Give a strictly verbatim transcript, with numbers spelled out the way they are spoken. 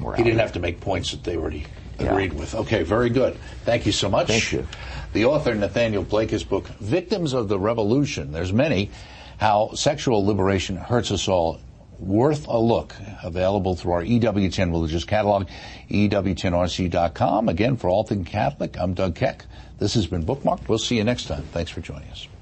morality. He didn't have to make points that they already Yeah. agreed with. Okay, very good. Thank you so much. Thank you. The author, Nathaniel Blake, his book, Victims of the Revolution. There's many. How Sexual Liberation Hurts Us All. Worth a look. Available through our E W T N Religious Catalog, E W T N R C dot com. Again, for All Things Catholic, I'm Doug Keck. This has been Bookmarked. We'll see you next time. Thanks for joining us.